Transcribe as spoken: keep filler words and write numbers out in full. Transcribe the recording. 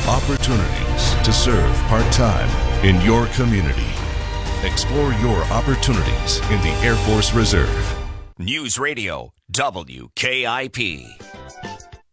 Opportunities to serve part-time in your community. Explore your opportunities in the Air Force Reserve. News Radio W K I P.